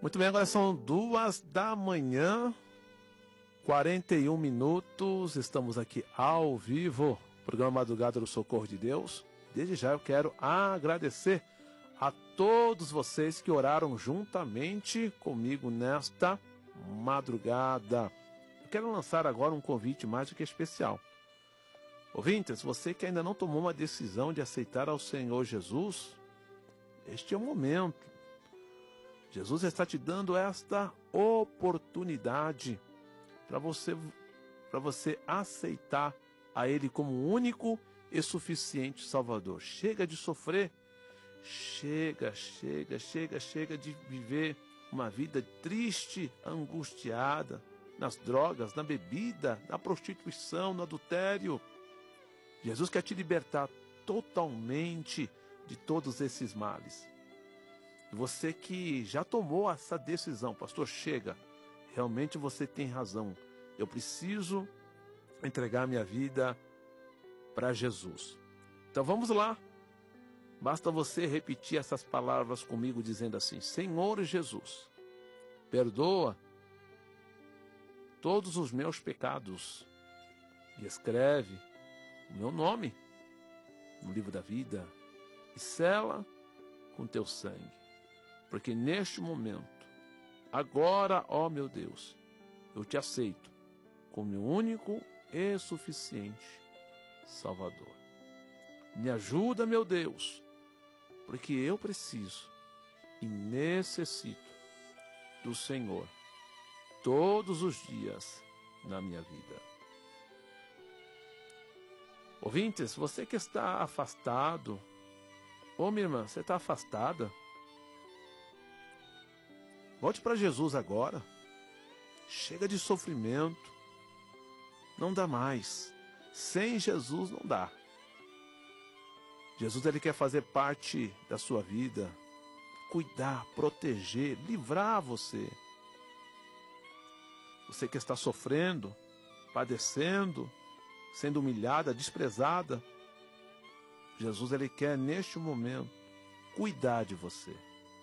Muito bem, agora são 2h41, 41 minutos. Estamos aqui ao vivo, programa Madrugada do Socorro de Deus. Desde já eu quero agradecer a todos vocês que oraram juntamente comigo nesta madrugada. Eu quero lançar agora um convite mais do que especial. Ouvintes, você que ainda não tomou uma decisão de aceitar ao Senhor Jesus, este é o momento. Jesus está te dando esta oportunidade para você aceitar a Ele como único e suficiente Salvador. Chega de sofrer, chega de viver uma vida triste, angustiada, nas drogas, na bebida, na prostituição, no adultério. Jesus quer te libertar totalmente de todos esses males. E você que já tomou essa decisão, pastor, chega, realmente você tem razão. Eu preciso entregar minha vida para Jesus. Então vamos lá. Basta você repetir essas palavras comigo dizendo assim: Senhor Jesus, perdoa todos os meus pecados e escreve o meu nome no livro da vida e sela com teu sangue. Porque neste momento, agora, ó meu Deus, eu te aceito como meu único e suficiente Salvador. Me ajuda, meu Deus, porque eu preciso e necessito do Senhor todos os dias na minha vida. Ouvintes, você que está afastado, ô minha irmã, você está afastada? Volte para Jesus agora. Chega de sofrimento. Não dá mais. Sem Jesus não dá. Jesus, ele quer fazer parte da sua vida, cuidar, proteger, livrar você. Você que está sofrendo, padecendo, sendo humilhada, desprezada, Jesus, ele quer neste momento cuidar de você.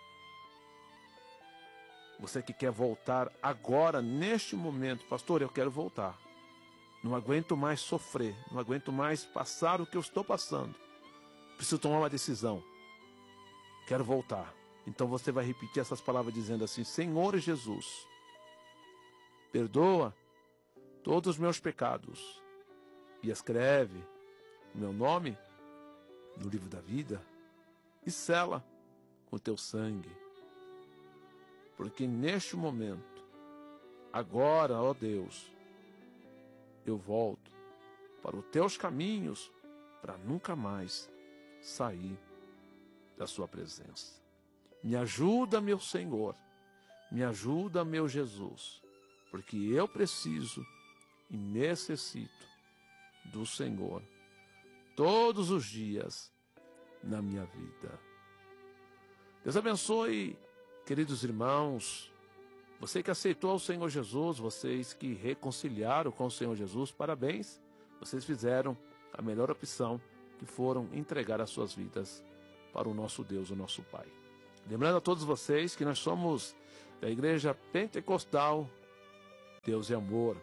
Você que quer voltar agora, neste momento, pastor, eu quero voltar. Não aguento mais sofrer, não aguento mais passar o que eu estou passando. Preciso tomar uma decisão. Quero voltar. Então você vai repetir essas palavras dizendo assim: Senhor Jesus, perdoa todos os meus pecados e escreve o meu nome no livro da vida e sela com teu sangue. Porque neste momento, agora, ó Deus, eu volto para os teus caminhos para nunca mais sair da sua presença. Me ajuda, meu Senhor, me ajuda, meu Jesus, porque eu preciso e necessito do Senhor todos os dias na minha vida. Deus abençoe, queridos irmãos, você que aceitou o Senhor Jesus, vocês que reconciliaram com o Senhor Jesus, parabéns, vocês fizeram a melhor opção, que foram entregar as suas vidas para o nosso Deus, o nosso Pai. Lembrando a todos vocês que nós somos da Igreja Pentecostal Deus é Amor.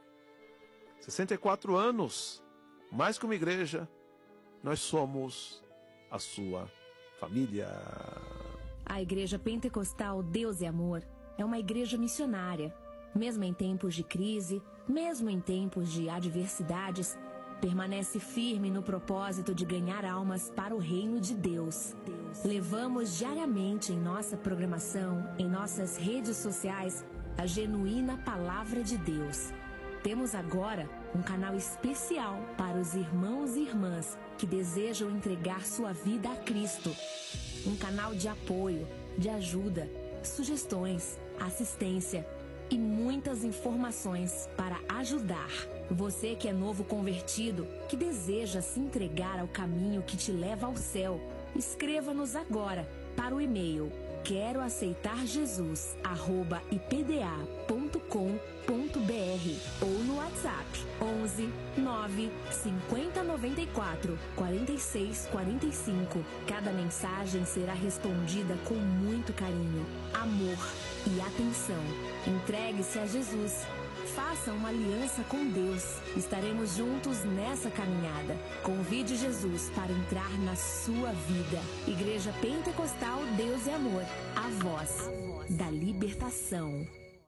64 anos, mais que uma igreja, nós somos a sua família. A Igreja Pentecostal Deus é Amor é uma igreja missionária. Mesmo em tempos de crise, mesmo em tempos de adversidades, permanece firme no propósito de ganhar almas para o reino de Deus. Levamos diariamente em nossa programação, em nossas redes sociais, a genuína Palavra de Deus. Temos agora um canal especial para os irmãos e irmãs que desejam entregar sua vida a Cristo. Um canal de apoio, de ajuda, sugestões, assistência e muitas informações para ajudar. Você que é novo convertido, que deseja se entregar ao caminho que te leva ao céu, escreva-nos agora para o e-mail queroaceitarjesus@ipda.com.br ou no WhatsApp 11 9 50 94 46 45. Cada mensagem será respondida com muito carinho, amor e atenção. Entregue-se a Jesus. Faça uma aliança com Deus. Estaremos juntos nessa caminhada. Convide Jesus para entrar na sua vida. Igreja Pentecostal Deus é Amor. A voz da libertação.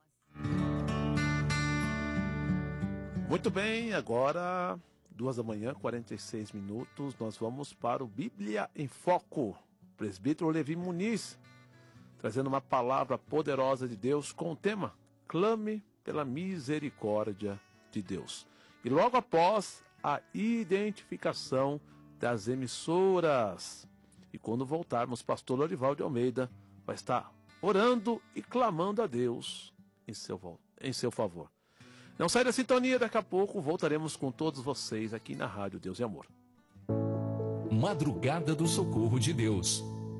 Muito bem, agora 2h46, nós vamos para o Bíblia em Foco. Presbítero Levi Muniz, trazendo uma palavra poderosa de Deus com o tema Clame pela misericórdia de Deus. E logo após a identificação das emissoras. E quando voltarmos, pastor Lorival de Almeida vai estar orando e clamando a Deus em seu favor. Não sai da sintonia, daqui a pouco voltaremos com todos vocês aqui na Rádio Deus e Amor. Madrugada do Socorro de Deus.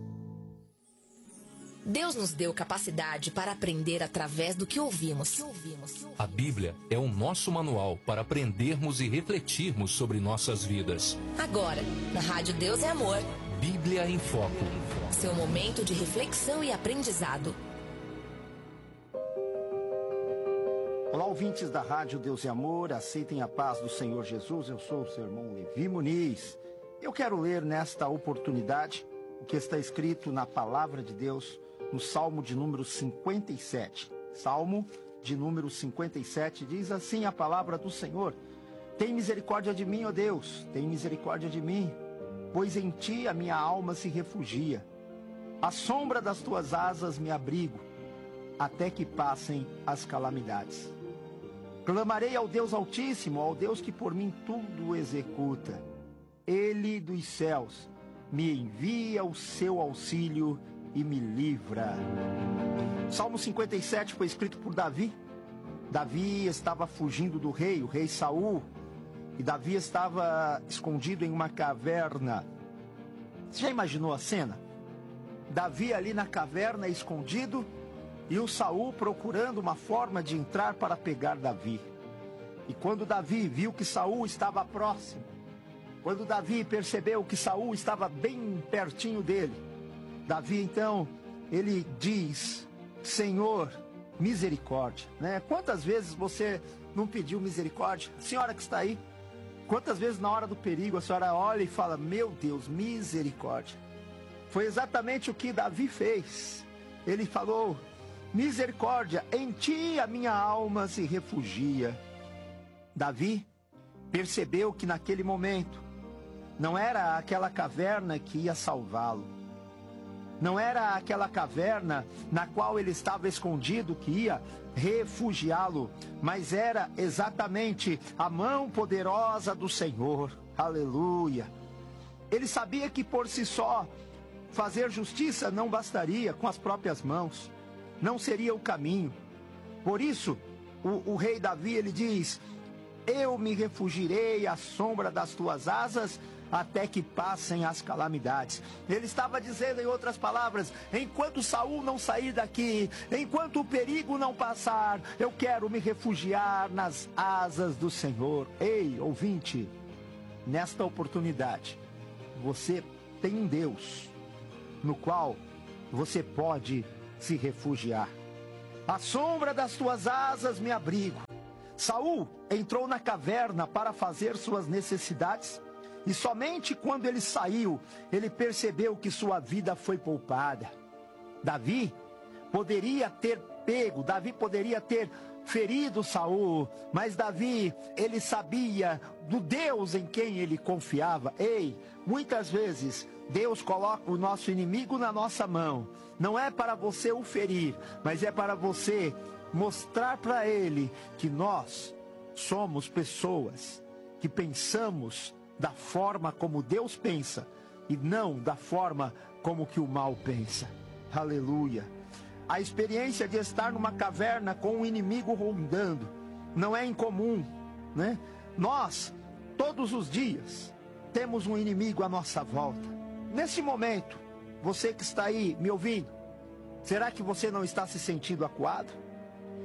Deus nos deu capacidade para aprender através do que ouvimos. A Bíblia é o nosso manual para aprendermos e refletirmos sobre nossas vidas. Agora, na Rádio Deus é Amor. Bíblia em Foco. Seu momento de reflexão e aprendizado. Olá, ouvintes da Rádio Deus e Amor, aceitem a paz do Senhor Jesus. Eu sou o seu irmão Levi Muniz. Eu quero ler nesta oportunidade o que está escrito na Palavra de Deus no Salmo de número 57. Salmo de número 57 diz assim a palavra do Senhor: Tem misericórdia de mim, ó Deus, tem misericórdia de mim, pois em ti a minha alma se refugia. À sombra das tuas asas me abrigo, até que passem as calamidades. Clamarei ao Deus Altíssimo, ao Deus que por mim tudo executa. Ele dos céus me envia o seu auxílio e me livra. Salmo 57 foi escrito por Davi. Davi estava fugindo do rei, o rei Saul, e Davi estava escondido em uma caverna. Você já imaginou a cena? Davi ali na caverna, escondido, e o Saul procurando uma forma de entrar para pegar Davi. E quando Davi viu que Saul estava próximo, quando Davi percebeu que Saul estava bem pertinho dele, Davi então, ele diz: Senhor, misericórdia, né? Quantas vezes você não pediu misericórdia? A senhora que está aí, quantas vezes na hora do perigo a senhora olha e fala: meu Deus, misericórdia. Foi exatamente o que Davi fez. Ele falou: misericórdia, em ti a minha alma se refugia. Davi percebeu que naquele momento não era aquela caverna que ia salvá-lo. Não era aquela caverna na qual ele estava escondido que ia refugiá-lo, mas era exatamente a mão poderosa do Senhor. Aleluia! Ele sabia que por si só fazer justiça não bastaria com as próprias mãos, não seria o caminho. Por isso, o rei Davi, ele diz: eu me refugirei à sombra das tuas asas, até que passem as calamidades. Ele estava dizendo, em outras palavras: enquanto Saul não sair daqui, enquanto o perigo não passar, eu quero me refugiar nas asas do Senhor. Ei, ouvinte, nesta oportunidade, você tem um Deus no qual você pode se refugiar. À sombra das tuas asas me abrigo. Saul entrou na caverna para fazer suas necessidades, e somente quando ele saiu, ele percebeu que sua vida foi poupada. Davi poderia ter ferido Saul, mas Davi, ele sabia do Deus em quem ele confiava. Ei, muitas vezes Deus coloca o nosso inimigo na nossa mão, não é para você o ferir, mas é para você mostrar para ele que nós somos pessoas que pensamos da forma como Deus pensa e não da forma como que o mal pensa. Aleluia! A experiência de estar numa caverna com um inimigo rondando não é incomum, né? Nós, todos os dias, temos um inimigo à nossa volta. Nesse momento, você que está aí me ouvindo, será que você não está se sentindo acuado?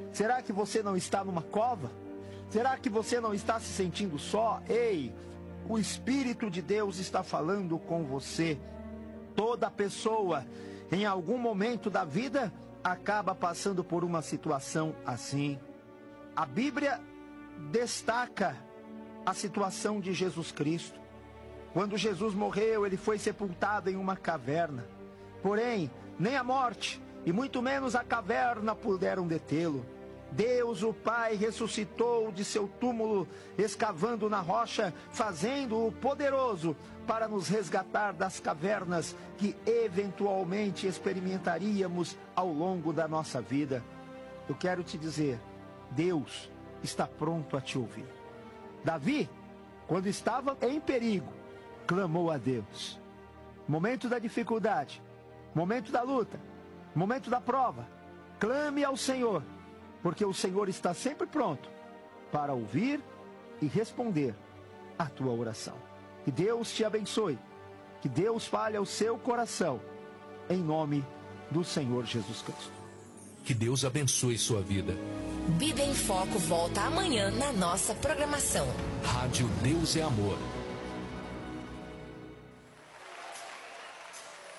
Será que você não está numa cova? Será que você não está se sentindo só? Ei, o Espírito de Deus está falando com você. Toda pessoa, em algum momento da vida, acaba passando por uma situação assim. A Bíblia destaca a situação de Jesus Cristo. Quando Jesus morreu, ele foi sepultado em uma caverna. Porém, nem a morte e muito menos a caverna puderam detê-lo. Deus, o Pai, ressuscitou de seu túmulo, escavando na rocha, fazendo-o poderoso para nos resgatar das cavernas que eventualmente experimentaríamos ao longo da nossa vida. Eu quero te dizer, Deus está pronto a te ouvir. Davi, quando estava em perigo, clamou a Deus. Momento da dificuldade, momento da luta, momento da prova, clame ao Senhor, porque o Senhor está sempre pronto para ouvir e responder a tua oração. Que Deus te abençoe, que Deus fale ao seu coração, em nome do Senhor Jesus Cristo. Que Deus abençoe sua vida. Bíblia em Foco volta amanhã na nossa programação. Rádio Deus é Amor.